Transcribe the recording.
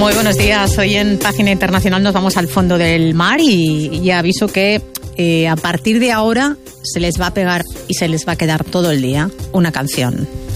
Muy buenos días. Hoy en Página Internacional nos vamos al fondo del mar y aviso que a partir de ahora se les va a pegar y se les va a quedar todo el día una canción.